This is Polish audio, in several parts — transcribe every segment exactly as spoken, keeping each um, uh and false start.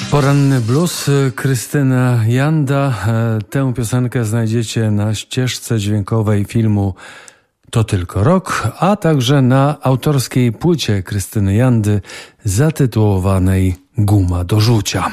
Poranny blues, Krystyna Janda. Tę piosenkę znajdziecie na ścieżce dźwiękowej filmu To tylko rok, a także na autorskiej płycie Krystyny Jandy zatytułowanej Guma do rzucia.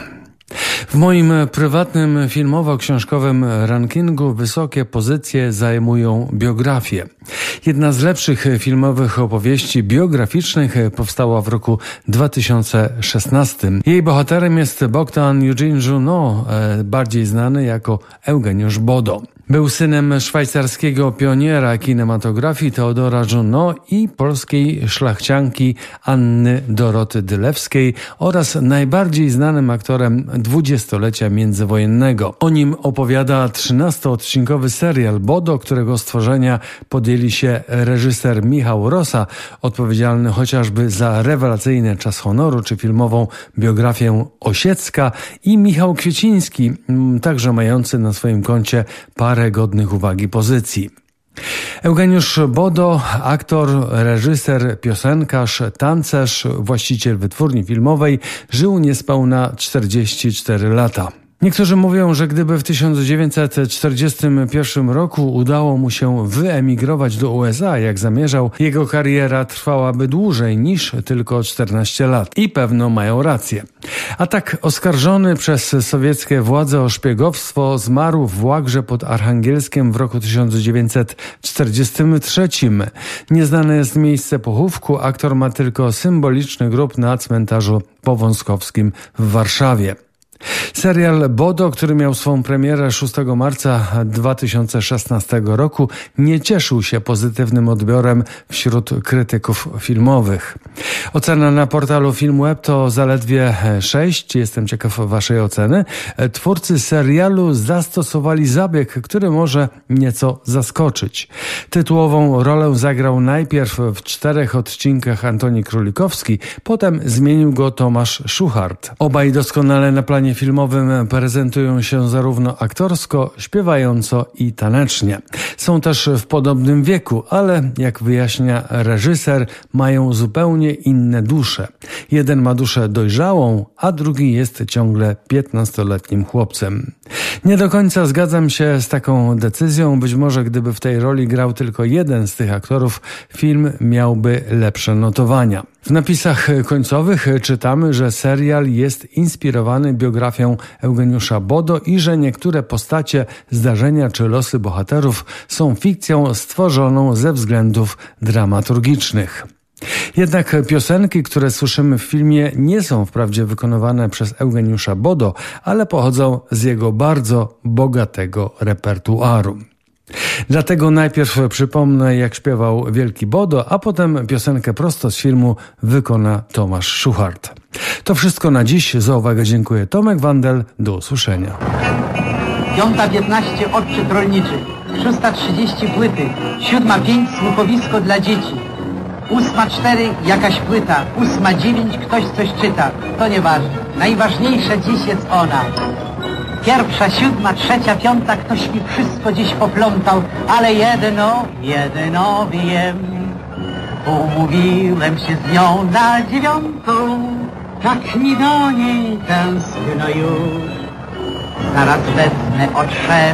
W moim prywatnym filmowo-książkowym rankingu wysokie pozycje zajmują biografie. Jedna z lepszych filmowych opowieści biograficznych powstała w roku dwa tysiące szesnastym. Jej bohaterem jest Bogdan Eugene Junot, bardziej znany jako Eugeniusz Bodo. Był synem szwajcarskiego pioniera kinematografii Teodora Junot i polskiej szlachcianki Anny Doroty Dylewskiej oraz najbardziej znanym aktorem dwudziestolecia międzywojennego. O nim opowiada trzynastoodcinkowy serial Bodo, którego stworzenia podjęli się reżyser Michał Rosa, odpowiedzialny chociażby za rewelacyjny Czas honoru czy filmową biografię Osiecka, i Michał Kwieciński, także mający na swoim koncie parę godnych uwagi pozycji. Eugeniusz Bodo, aktor, reżyser, piosenkarz, tancerz, właściciel wytwórni filmowej, żył niespełna czterdzieści cztery lata. Niektórzy mówią, że gdyby w tysiąc dziewięćset czterdziestym pierwszym roku udało mu się wyemigrować do U S A, jak zamierzał, jego kariera trwałaby dłużej niż tylko czternaście lat. I pewno mają rację. A tak oskarżony przez sowieckie władze o szpiegowstwo zmarł w łagrze pod Archangelskiem w roku tysiąc dziewięćset czterdziestym trzecim. Nieznane jest miejsce pochówku, aktor ma tylko symboliczny grób na cmentarzu powązkowskim w Warszawie. Serial Bodo, który miał swą premierę szóstego marca dwa tysiące szesnastego roku, nie cieszył się pozytywnym odbiorem wśród krytyków filmowych. Ocena na portalu Filmweb to zaledwie sześć. Jestem ciekaw waszej oceny. Twórcy serialu zastosowali zabieg, który może nieco zaskoczyć. Tytułową rolę zagrał najpierw w czterech odcinkach Antoni Królikowski, potem zmienił go Tomasz Szuchart. Obaj doskonale na planie filmowym prezentują się zarówno aktorsko, śpiewająco i tanecznie. Są też w podobnym wieku, ale jak wyjaśnia reżyser, mają zupełnie inne dusze. Jeden ma duszę dojrzałą, a drugi jest ciągle piętnastoletnim chłopcem. Nie do końca zgadzam się z taką decyzją. Być może gdyby w tej roli grał tylko jeden z tych aktorów, film miałby lepsze notowania. W napisach końcowych czytamy, że serial jest inspirowany biografią Eugeniusza Bodo i że niektóre postacie, zdarzenia czy losy bohaterów są fikcją stworzoną ze względów dramaturgicznych. Jednak piosenki, które słyszymy w filmie, nie są wprawdzie wykonywane przez Eugeniusza Bodo, ale pochodzą z jego bardzo bogatego repertuaru. Dlatego najpierw przypomnę, jak śpiewał wielki Bodo, a potem piosenkę prosto z filmu wykona Tomasz Szuchart. To wszystko na dziś. Za uwagę dziękuję. Tomek Wandel. Do usłyszenia. Piąta piętnaście odczyt rolniczy. Szósta trzydzieści płyty. Siódma pięć słuchowisko dla dzieci. Ósma cztery jakaś płyta. Ósma dziewięć ktoś coś czyta. To nieważne. Najważniejsza dziś jest ona. Pierwsza, siódma, trzecia, piąta, ktoś mi wszystko dziś poplątał, ale jedno, jedno wiem. Umówiłem się z nią na dziewiątą, tak mi do niej tęskno już. Zaraz wezmę od szefa